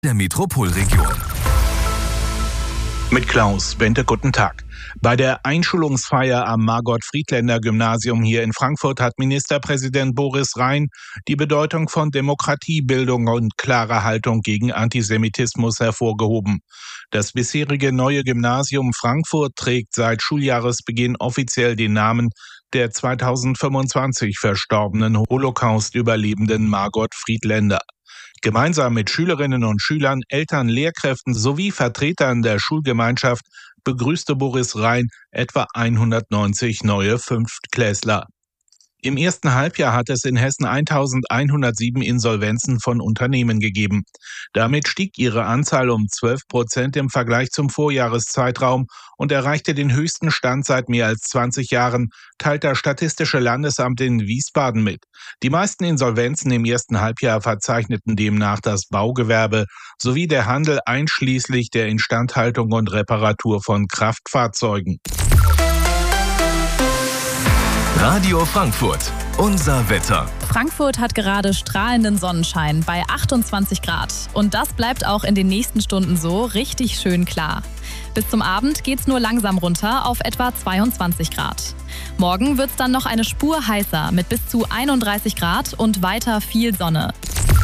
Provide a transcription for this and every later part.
der Metropolregion. Mit Klaus Bente, guten Tag. Bei der Einschulungsfeier am Margot-Friedländer-Gymnasium hier in Frankfurt hat Ministerpräsident Boris Rhein die Bedeutung von Demokratiebildung und klarer Haltung gegen Antisemitismus hervorgehoben. Das bisherige neue Gymnasium Frankfurt trägt seit Schuljahresbeginn offiziell den Namen der 2025 verstorbenen Holocaust-Überlebenden Margot Friedländer. Gemeinsam mit Schülerinnen und Schülern, Eltern, Lehrkräften sowie Vertretern der Schulgemeinschaft begrüßte Boris Rhein etwa 190 neue Fünftklässler. Im ersten Halbjahr hat es in Hessen 1107 Insolvenzen von Unternehmen gegeben. Damit stieg ihre Anzahl um 12% im Vergleich zum Vorjahreszeitraum und erreichte den höchsten Stand seit mehr als 20 Jahren, teilt das Statistische Landesamt in Wiesbaden mit. Die meisten Insolvenzen im ersten Halbjahr verzeichneten demnach das Baugewerbe sowie der Handel einschließlich der Instandhaltung und Reparatur von Kraftfahrzeugen. Radio Frankfurt, unser Wetter. Frankfurt hat gerade strahlenden Sonnenschein bei 28 Grad. Und das bleibt auch in den nächsten Stunden so richtig schön klar. Bis zum Abend geht's nur langsam runter auf etwa 22 Grad. Morgen wird's dann noch eine Spur heißer mit bis zu 31 Grad und weiter viel Sonne.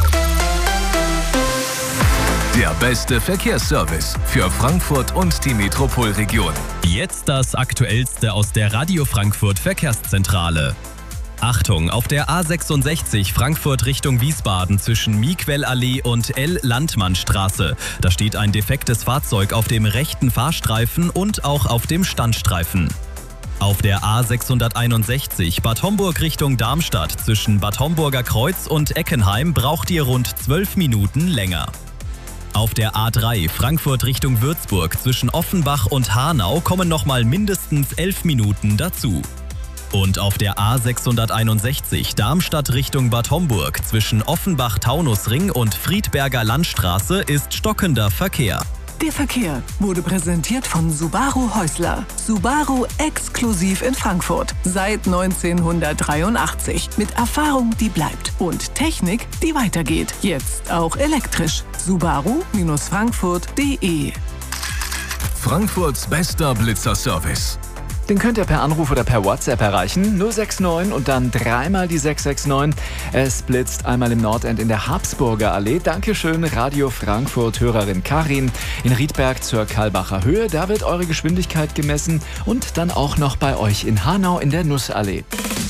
Der beste Verkehrsservice für Frankfurt und die Metropolregion. Jetzt das Aktuellste aus der Radio Frankfurt Verkehrszentrale. Achtung, auf der A66 Frankfurt Richtung Wiesbaden zwischen Miquellallee und L-Landmannstraße. Da steht ein defektes Fahrzeug auf dem rechten Fahrstreifen und auch auf dem Standstreifen. Auf der A661 Bad Homburg Richtung Darmstadt zwischen Bad Homburger Kreuz und Eckenheim braucht ihr rund 12 Minuten länger. Auf der A3 Frankfurt Richtung Würzburg zwischen Offenbach und Hanau kommen nochmal mindestens 11 Minuten dazu. Und auf der A661 Darmstadt Richtung Bad Homburg zwischen Offenbach-Taunusring und Friedberger Landstraße ist stockender Verkehr. Der Verkehr wurde präsentiert von Subaru Häusler. Subaru exklusiv in Frankfurt. Seit 1983. Mit Erfahrung, die bleibt. Und Technik, die weitergeht. Jetzt auch elektrisch. Subaru-Frankfurt.de. Frankfurts bester Blitzerservice. Den könnt ihr per Anruf oder per WhatsApp erreichen. 069 und dann dreimal die 669. Es blitzt einmal im Nordend in der Habsburger Allee. Dankeschön, Radio Frankfurt Hörerin Karin. In Riedberg zur Kalbacher Höhe, da wird eure Geschwindigkeit gemessen. Und dann auch noch bei euch in Hanau in der Nussallee.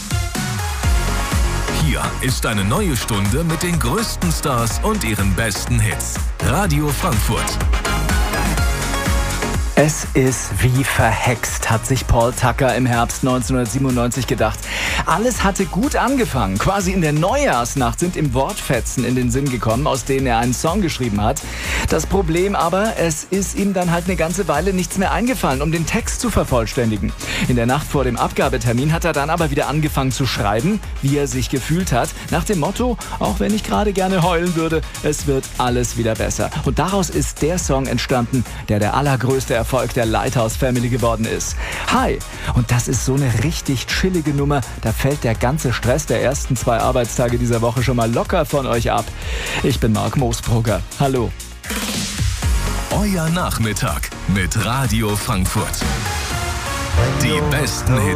Hier ist eine neue Stunde mit den größten Stars und ihren besten Hits. Radio Frankfurt. Es ist wie verhext, hat sich Paul Tucker im Herbst 1997 gedacht. Alles hatte gut angefangen. Quasi in der Neujahrsnacht sind ihm Wortfetzen in den Sinn gekommen, aus denen er einen Song geschrieben hat. Das Problem aber, es ist ihm dann halt eine ganze Weile nichts mehr eingefallen, um den Text zu vervollständigen. In der Nacht vor dem Abgabetermin hat er dann aber wieder angefangen zu schreiben, wie er sich gefühlt hat. Nach dem Motto, auch wenn ich gerade gerne heulen würde, es wird alles wieder besser. Und daraus ist der Song entstanden, der allergrößte Erfolg der Lighthouse Family geworden ist. Hi! Und das ist so eine richtig chillige Nummer. Da fällt der ganze Stress der ersten 2 Arbeitstage dieser Woche schon mal locker von euch ab. Ich bin Marc Moosbrugger. Hallo. Euer Nachmittag mit Radio Frankfurt. Die besten Hits.